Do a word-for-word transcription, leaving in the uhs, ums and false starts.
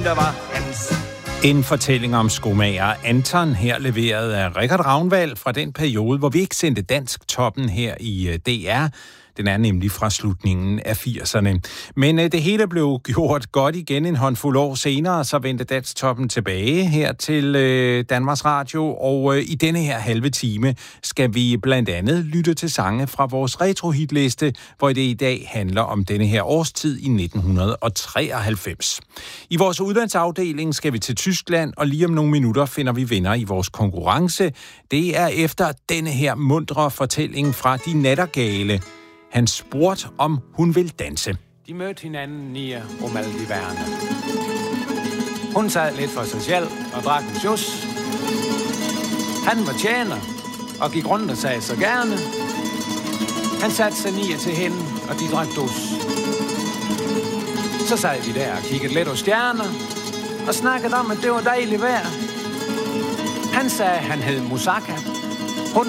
der var hans. En fortælling om skomager Anton, her leveret af Richard Ravnvald fra den periode, hvor vi ikke sendte dansk toppen her i D R. Den er nemlig fra slutningen af firserne. Men øh, det hele blev gjort godt igen en håndfuld år senere, så vendte Dansktoppen tilbage her til øh, Danmarks Radio, og øh, i denne her halve time skal vi blandt andet lytte til sange fra vores retrohitliste, hvor det i dag handler om denne her årstid i nitten treoghalvfems. I vores udlandsafdeling skal vi til Tyskland, og lige om nogle minutter finder vi vinder i vores konkurrence. Det er efter denne her muntre fortælling fra De Nattergale. Han spurgte, om hun vil danse. De mødte hinanden i Romaldiverne. Hun sad lidt for sig selv og drak en sjus. Han var tjener og gik rundt og sagde så gerne. Han satte sig nier til hende, og de drak dus. Så sad de der og kiggede lidt på stjerner og snakkede om, at det var dejligt vejr. Han sagde, at han hed Musaka.